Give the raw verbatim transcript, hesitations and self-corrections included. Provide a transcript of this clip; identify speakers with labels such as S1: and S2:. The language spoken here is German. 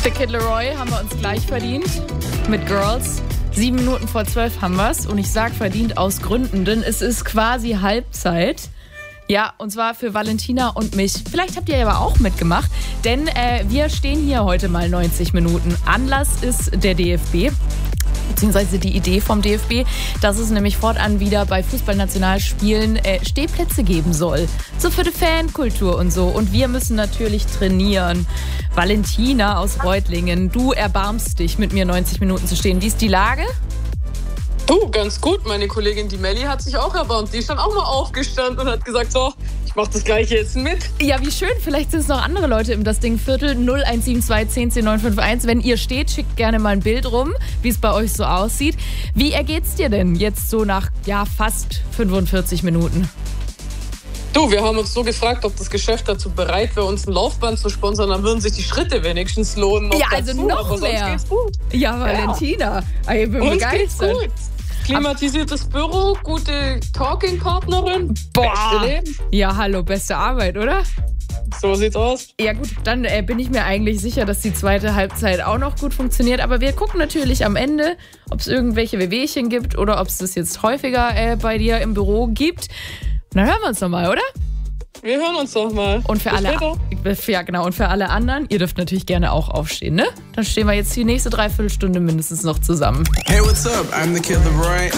S1: The Kid Laroi haben wir uns gleich verdient mit Girls. Sieben Minuten vor zwölf haben wir's und ich sag verdient aus Gründen, denn es ist quasi Halbzeit. Ja, und zwar für Valentina und mich. Vielleicht habt ihr aber auch mitgemacht, denn äh, wir stehen hier heute mal neunzig Minuten. Anlass ist der D F B. Beziehungsweise die Idee vom D F B, dass es nämlich fortan wieder bei Fußballnationalspielen äh, Stehplätze geben soll. So für die Fankultur und so. Und wir müssen natürlich trainieren. Valentina aus Reutlingen, du erbarmst dich, mit mir neunzig Minuten zu stehen. Wie ist die Lage?
S2: Du, ganz gut. Meine Kollegin, die Melli, hat sich auch erbarmt. Die ist dann auch mal aufgestanden und hat gesagt, so, ich mach das Gleiche jetzt mit.
S1: Ja, wie schön. Vielleicht sind es noch andere Leute im Das Ding Viertel. null eins sieben zwei zehn zehn neun fünf eins. Wenn ihr steht, schickt gerne mal ein Bild rum, wie es bei euch so aussieht. Wie ergeht's dir denn jetzt so nach ja, fast fünfundvierzig Minuten?
S2: Du, wir haben uns so gefragt, ob das Geschäft dazu bereit wäre, uns ein Laufband zu sponsern. Dann würden sich die Schritte wenigstens lohnen.
S1: Ja, also dazu. noch
S2: Aber
S1: mehr.
S2: Sonst geht's gut.
S1: Ja, Valentina. Ja. Ich bin
S2: uns
S1: begeistert.
S2: Geht's gut. Klimatisiertes Büro, gute Talking-Partnerin.
S1: Boah.
S2: Beste Leben.
S1: Ja, hallo, beste Arbeit, oder?
S2: So sieht's aus.
S1: Ja gut, dann äh, bin ich mir eigentlich sicher, dass die zweite Halbzeit auch noch gut funktioniert. Aber wir gucken natürlich am Ende, ob es irgendwelche Wehwehchen gibt oder ob es das jetzt häufiger äh, bei dir im Büro gibt. Dann hören wir uns nochmal, oder?
S2: Wir hören uns doch mal.
S1: Und für
S2: Bis
S1: alle,
S2: später.
S1: ja, genau, und für alle anderen, ihr dürft natürlich gerne auch aufstehen, ne? Dann stehen wir jetzt die nächste Dreiviertelstunde mindestens noch zusammen.
S3: Hey, what's up? I'm the Kid Laroi.